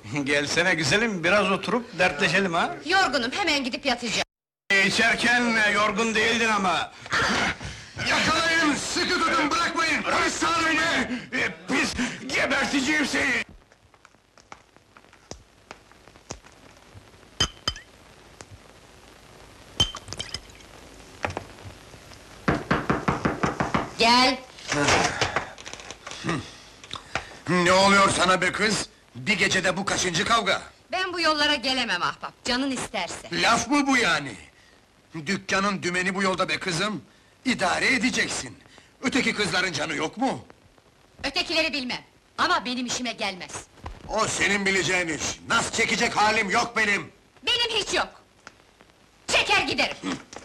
Gelsene güzelim, biraz oturup dertleşelim ha? Yorgunum, hemen gidip yatacağım. İçerken yorgun değildin ama! Yakalayın, sıkı tutun, bırakmayın! Polis çağırın beni! Pis, geberteceğim seni! Gel! Ne oluyor sana be kız? Bir gecede bu kaçıncı kavga? Ben bu yollara gelemem ahbap, canın isterse. Laf mı bu yani? Dükkanın dümeni bu yolda be kızım! İdare edeceksin! Öteki kızların canı yok mu? Ötekileri bilmem, ama benim işime gelmez. O senin bileceğin iş! Nas çekecek halim yok benim! Benim hiç yok! Çeker giderim!